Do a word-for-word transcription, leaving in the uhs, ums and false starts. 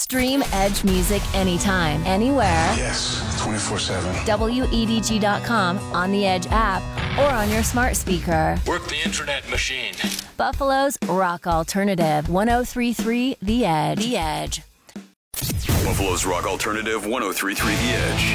Stream Edge music anytime, anywhere. Yes, twenty-four seven. W E D G dot com, on the Edge app, or on your smart speaker. Work the internet machine. Buffalo's Rock Alternative, one oh three point three The Edge. The Edge. Buffalo's Rock Alternative, one oh three point three The Edge.